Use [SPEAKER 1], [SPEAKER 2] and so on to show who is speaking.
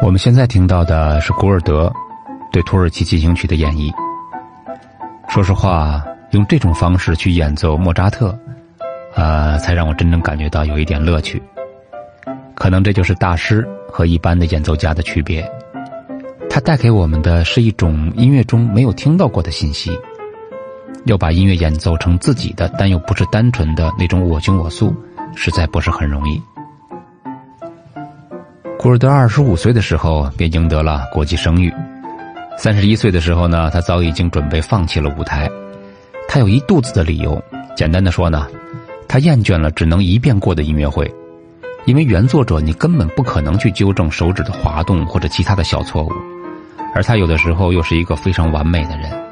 [SPEAKER 1] 我们现在听到的是古尔德对土耳其进行曲的演绎。说实话，用这种方式去演奏莫扎特，才让我真正感觉到有一点乐趣。可能这就是大师和一般的演奏家的区别，他带给我们的是一种音乐中没有听到过的信息，要把音乐演奏成自己的，但又不是单纯的那种我行我素，实在不是很容易。古尔德25岁的时候便赢得了国际声誉，31岁的时候呢，他早已经准备放弃了舞台。他有一肚子的理由，简单的说呢，他厌倦了只能一遍过的音乐会，因为原作者你根本不可能去纠正手指的滑动或者其他的小错误，而他有的时候又是一个非常完美的人。